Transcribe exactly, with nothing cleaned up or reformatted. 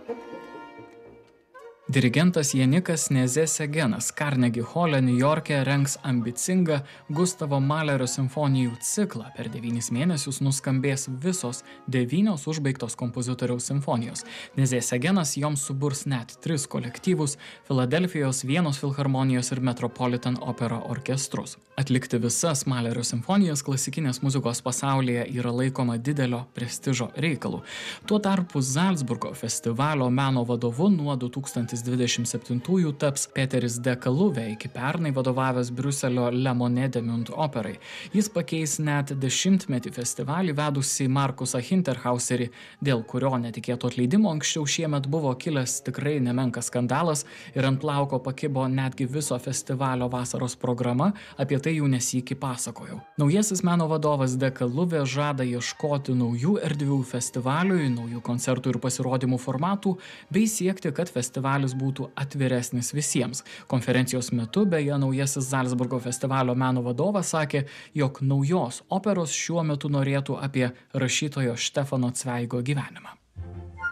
Dirigentas Janikas Nezė-Segenas Carnegie Hole Niujorke rengs ambicingą Gustavo Malerio simfonijų ciklą. Per devynis mėnesius nuskambės visos devynios užbaigtos kompozitoriaus simfonijos. Nezė-Segenas joms suburs net tris kolektyvus – Filadelfijos, Vienos filharmonijos ir Metropolitan Opera orkestrus. Atlikti visas Malerio simfonijas klasikinės muzikos pasaulyje yra laikoma didelio prestižo reikalu. Tuo tarpu Zalcburgo festivalio meno vadovu nuo du tūkstantis dvidešimt septintųjų taps Peteris de Kaluvė, iki pernai vadovavęs Briuselio Le Monet de Munt operai. Jis pakeis net dešimtmetį festivalį vedusį Markusą Hinterhauserį, dėl kurio netikėto atleidimo anksčiau šiemet buvo kilęs tikrai nemenkas skandalas ir ant plauko pakibo netgi viso festivalio vasaros programa, apie tai jau nesykį pasakojau. Naujasis meno vadovas de Kaluvė žada ieškoti naujų erdvių festivaliui, naujų koncertų ir pasirodymų formatų, bei siekti, kad festivalis būtų atviresnis visiems. Konferencijos metu beje naujasis Zalcburgo festivalio meno vadovas sakė, jog naujos operos šiuo metu norėtų apie rašytojo Štefano Cveigo gyvenimą.